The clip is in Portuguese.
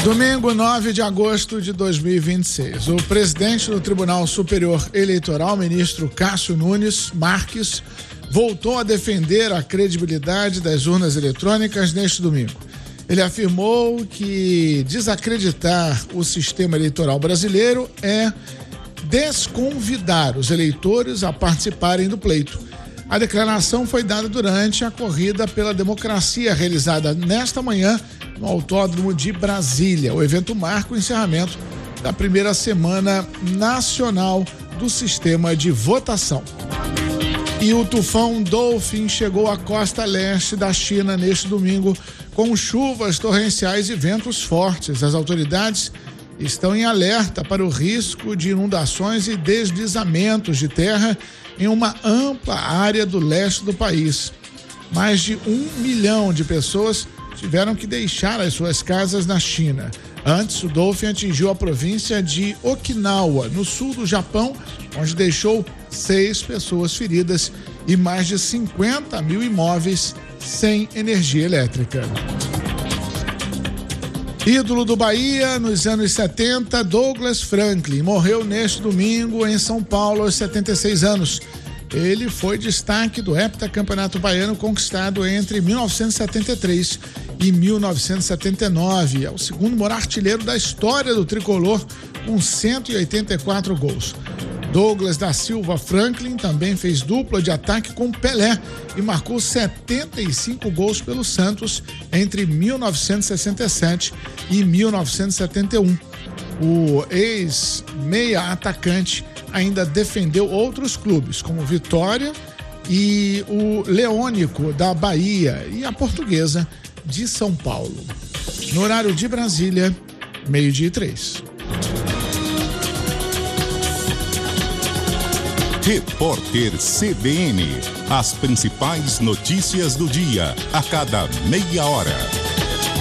Domingo, 9 de agosto de 2026. O presidente do Tribunal Superior Eleitoral, ministro Cássio Nunes Marques, voltou a defender a credibilidade das urnas eletrônicas neste domingo. Ele afirmou que desacreditar o sistema eleitoral brasileiro é desconvidar os eleitores a participarem do pleito. A declaração foi dada durante a Corrida pela Democracia, realizada nesta manhã no Autódromo de Brasília. O evento marca o encerramento da primeira semana nacional do sistema de votação. E o tufão Dolphin chegou à costa leste da China neste domingo com chuvas torrenciais e ventos fortes. As autoridades estão em alerta para o risco de inundações e deslizamentos de terra em uma ampla área do leste do país. Mais de 1 milhão de pessoas tiveram que deixar as suas casas na China. Antes, o Dolphin atingiu a província de Okinawa, no sul do Japão, onde deixou 6 pessoas feridas e mais de 50 mil imóveis sem energia elétrica. Ídolo do Bahia nos anos 70, Douglas Franklin, morreu neste domingo em São Paulo aos 76 anos. Ele foi destaque do heptacampeonato baiano conquistado entre 1973 e 1979. É o segundo maior artilheiro da história do tricolor, com 184 gols. Douglas da Silva Franklin também fez dupla de ataque com Pelé e marcou 75 gols pelo Santos entre 1967 e 1971. O ex-meia atacante ainda defendeu outros clubes, como Vitória e o Leônico da Bahia e a Portuguesa de São Paulo. No horário de Brasília, 12:03. Repórter CBN. As principais notícias do dia, a cada meia hora.